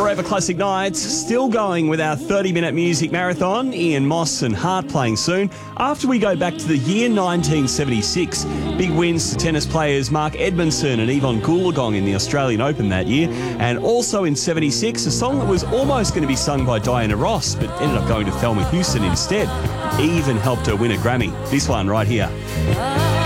Forever Classic Nights, still going with our 30-minute music marathon. Ian Moss and Hart playing soon. After we go back to the year 1976, big wins to tennis players Mark Edmondson and Yvonne Goolagong in the Australian Open that year. And also in 76, a song that was almost going to be sung by Diana Ross, but ended up going to Thelma Houston instead. Even helped her win a Grammy. This one right here.